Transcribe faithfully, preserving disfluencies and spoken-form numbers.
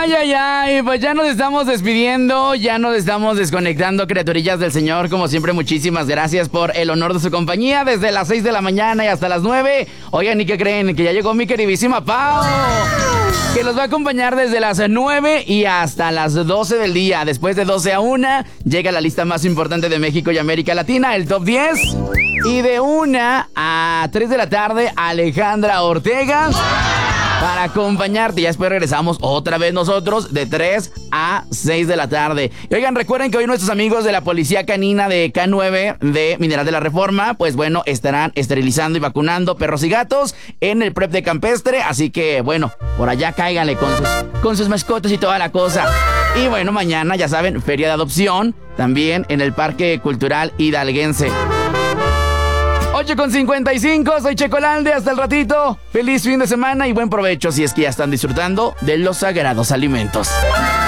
Ay, ay, ay, pues ya nos estamos despidiendo, ya nos estamos desconectando, criaturillas del Señor. Como siempre, muchísimas gracias por el honor de su compañía desde las seis de la mañana y hasta las nueve. Oigan, ¿y qué creen? Que ya llegó mi queridísima Pau, que los va a acompañar desde las nueve y hasta las doce del día. Después de doce a una, llega la lista más importante de México y América Latina, el Top diez. Y de una a tres de la tarde, Alejandra Ortega para acompañarte. Ya después regresamos otra vez nosotros de tres a seis de la tarde. Y oigan, recuerden que hoy nuestros amigos de la Policía Canina de K nueve de Mineral de la Reforma, pues bueno, estarán esterilizando y vacunando perros y gatos en el Prep de Campestre. Así que bueno, por allá cáiganle con sus, con sus mascotas y toda la cosa. Y bueno, mañana, ya saben, feria de adopción también en el Parque Cultural Hidalguense. ocho con cincuenta y cinco, soy Checolalde, hasta el ratito. Feliz fin de semana y buen provecho si es que ya están disfrutando de los sagrados alimentos.